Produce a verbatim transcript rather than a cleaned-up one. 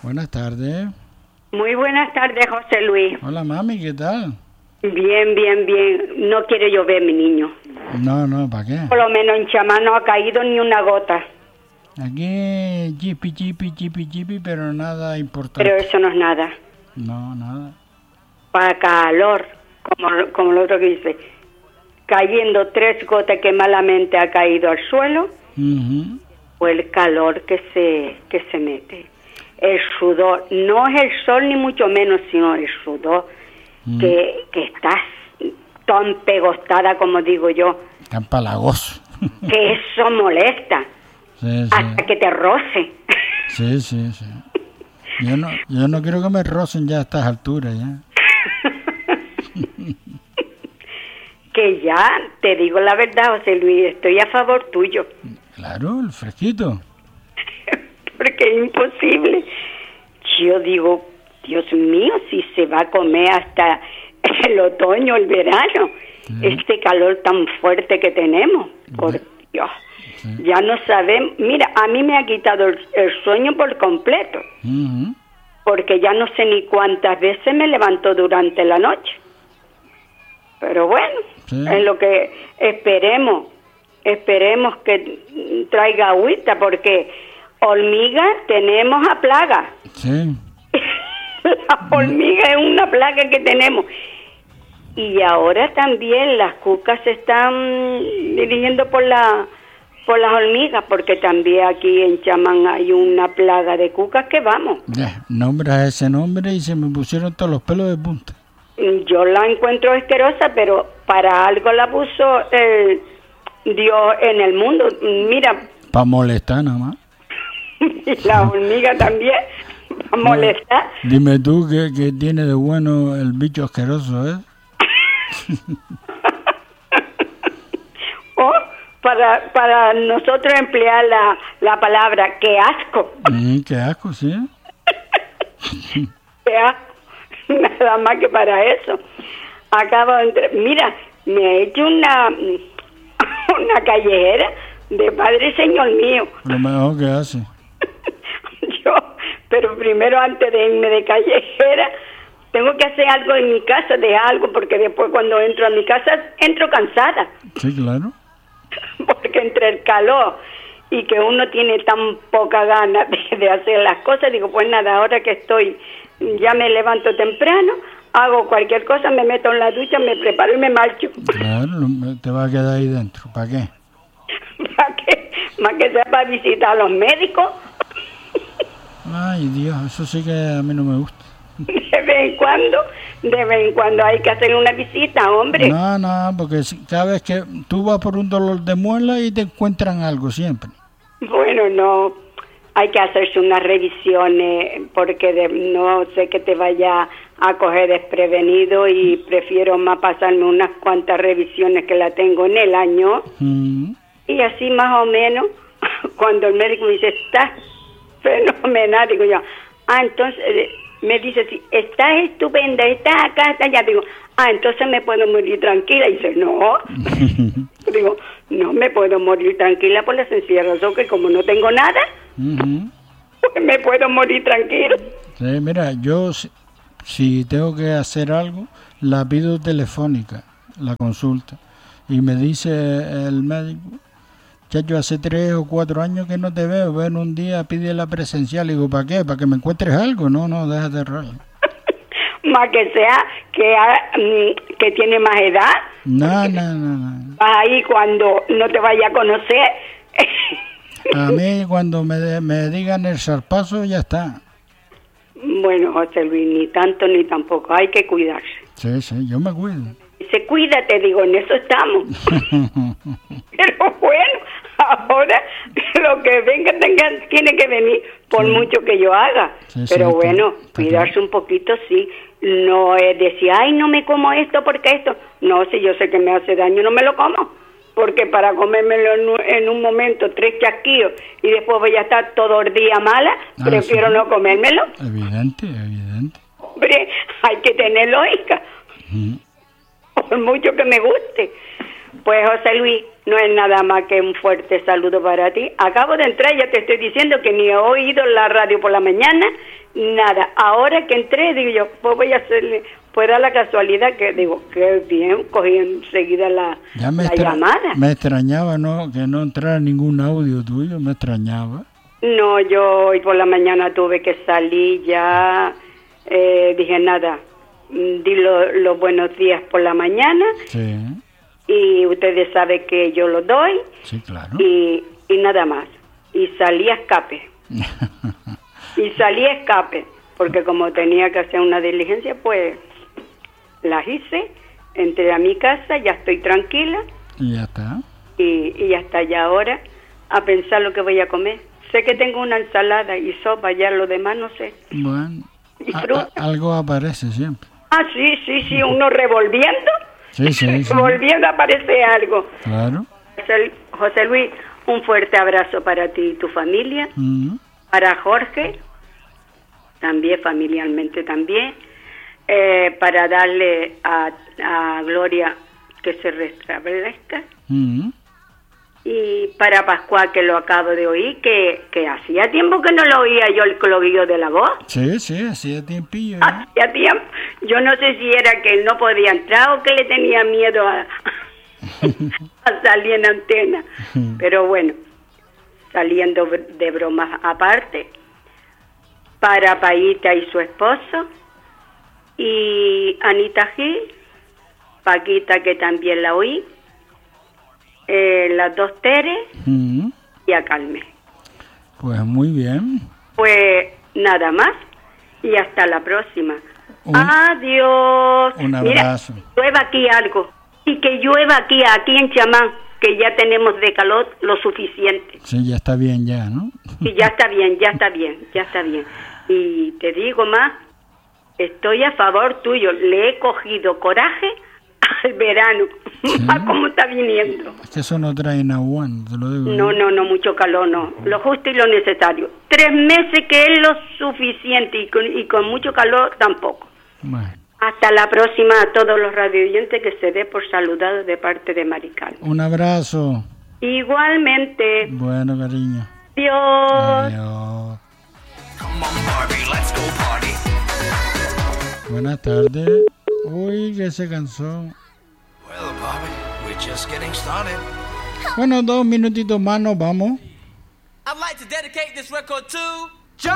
Buenas tardes. Muy buenas tardes, José Luis. Hola, mami, ¿qué tal? Bien, bien, bien. No quiere llover, mi niño. No, no, ¿para qué? Por lo menos en Chamán no ha caído ni una gota. Aquí, chipi, chipi, chipi, chipi, pero nada importante. Pero eso no es nada. No, nada. Para calor, como, como lo otro que dice, cayendo tres gotas que malamente ha caído al suelo, Uh-huh. o el calor que se, que se mete. El sudor, no es el sol ni mucho menos, sino el sudor, Mm. que, que estás tan pegostada, como digo yo, Tan palagoso. que eso molesta, Sí, sí. hasta que te roce. Sí, sí, sí. Yo no, yo no quiero que me rocen ya a estas alturas, ya. Que ya, te digo la verdad, José Luis, estoy a favor tuyo. Claro, el fresquito. Porque es imposible. Yo digo, Dios mío, si se va a comer hasta el otoño, el verano, Sí. este calor tan fuerte que tenemos, por Dios. Sí. Ya no sabemos. Mira, a mí me ha quitado el, el sueño por completo, Uh-huh. porque ya no sé ni cuántas veces me levanto durante la noche. Pero bueno, Sí. es lo que esperemos. Esperemos que traiga agüita, porque hormigas tenemos a plaga. Sí. La hormiga es una plaga que tenemos. Y ahora también las cucas se están dirigiendo por la por las hormigas, porque también aquí en Chamán hay una plaga de cucas que vamos. Ya, nombras ese nombre y se me pusieron todos los pelos de punta. Yo la encuentro asquerosa, pero para algo la puso el Dios en el mundo. Mira, Para molestar nada más. y la hormiga también, para molestar. Dime tú qué, qué tiene de bueno el bicho asqueroso, ¿eh? O para, para nosotros emplear la, la palabra que asco. Mm, qué asco, sí. Que asco. Nada más que para eso. Acabo de entrar. Mira, me he hecho una, una callejera de Padre y Señor mío. Lo mejor que hace. Yo, pero primero antes de irme de callejera, tengo que hacer algo en mi casa, de algo, porque después cuando entro a mi casa, entro cansada. Sí, claro. Porque entre el calor y que uno tiene tan poca gana de, de hacer las cosas, digo, pues nada, ahora que estoy, ya me levanto temprano, hago cualquier cosa, me meto en la ducha, me preparo y me marcho. Claro, no- te va a quedar ahí dentro. ¿Para qué? ¿Para qué? Más que sea para visitar a los médicos, Ay, Dios, eso sí que a mí no me gusta. de vez en cuando, de vez en cuando hay que hacer una visita, hombre. No, no, porque si- cada vez que tú vas por un dolor de muela y te encuentran algo siempre. Bueno, no, hay que hacerse unas revisiones porque de- no sé que te vaya a coger desprevenido y prefiero más pasarme unas cuantas revisiones que la tengo en el año Mm. y así más o menos cuando el médico me dice, estás fenomenal, digo yo, ah, entonces eh, me dice, sí, estás estupenda, estás acá, estás allá, digo, ah, entonces me puedo morir tranquila, y dice, no, digo, no me puedo morir tranquila por la sencilla razón que como no tengo nada, Ujú. pues me puedo morir tranquila. Sí, mira, yo si, si tengo que hacer algo, la pido telefónica, la consulta. Y me dice el médico, chacho, hace tres o cuatro años que no te veo, ven un día, pide la presencial. Y digo, ¿para qué? ¿Para que me encuentres algo? No, no, déjate de rollo. Más que sea que, ha- mm, que tiene más edad, No, no, no, no. vas ahí cuando no te vaya a conocer. A mí cuando me, de- me digan el zarpazo, ya está. Bueno, José Luis, ni tanto ni tampoco, hay que cuidarse. Sí, sí, yo me cuido. Dice, cuídate, digo, en eso estamos. Pero bueno, ahora lo que venga tenga, tiene que venir por Sí. mucho que yo haga. Sí, sí, Pero está- bueno, está cuidarse claro. un poquito, sí. No es decir, ay, no me como esto porque esto. No, si yo sé que me hace daño, no me lo como. Porque para comérmelo en un, en un momento, tres chasquillos, y después voy a estar todo el día mala, Ah, prefiero sí. no comérmelo. Evidente, evidente. Hombre, hay que tener lógica. Ujú. Por mucho que me guste. Pues José Luis, no es nada más que un fuerte saludo para ti. Acabo de entrar, ya te estoy diciendo que ni he oído la radio por la mañana, nada. Ahora que entré, digo yo, pues voy a hacerle, pues da la casualidad que digo, qué bien, cogí enseguida la, ya me la extra- llamada. Me extrañaba, ¿no? Que no entrara ningún audio tuyo, me extrañaba. No, yo hoy por la mañana tuve que salir ya, eh, dije nada, di lo- los buenos días por la mañana Sí, y ustedes saben que yo lo doy sí, claro. y, y nada más. Y salí a escape. Y salí a escape, porque como tenía que hacer una diligencia, pues las hice, entré a mi casa, ya estoy tranquila Y ya está. y, y hasta ya ahora a pensar lo que voy a comer. Sé que tengo una ensalada y sopa, ya lo demás no sé. Bueno, Y a- fruta. a- algo aparece siempre. Ah, sí, sí, sí, uno revolviendo, Sí, sí, sí. revolviendo aparece algo. Claro. José, José Luis, un fuerte abrazo para ti y tu familia, Mm. para Jorge, también familiarmente también, eh, para darle a, a Gloria que se restablezca, Mm. y para Pascual, que lo acabo de oír, que, que hacía tiempo que no lo oía yo el cloguillo de la voz. Sí, sí, hacía tiempillo. ya. Hacía tiempo. Yo no sé si era que él no podía entrar o que le tenía miedo a, a salir en antena. Pero bueno, saliendo de bromas aparte, para Paíta y su esposo, y Anita Gil, Paquita, que también la oí, eh, las dos Teres Mm. y a Carmen. Pues muy bien. Pues nada más y hasta la próxima. Un- Adiós. un Mira, abrazo. llueva aquí algo y que llueva aquí, aquí en Chamán, que ya tenemos de calor lo suficiente. Sí, ya está bien ya, ¿no? Y ya está bien, ya está bien, ya está bien. Y te digo más, estoy a favor tuyo, le he cogido coraje al verano, a cómo está viniendo. Es que eso no trae nahuán, te lo digo. No, no, no, mucho calor, no. Lo justo y lo necesario. Tres meses que es lo suficiente y con, y con mucho calor tampoco. Bueno, Hasta la próxima a todos los radioyentes, que se dé por saludados de parte de Marical. un abrazo. Igualmente. Bueno, cariño. Adiós. Adiós. Come on, Barbie, let's go party. Buenas tardes. Uy, que se cansó. Well, Barbie, we're just getting started. Bueno, dos minutitos más nos vamos. I'd like to dedicate this record to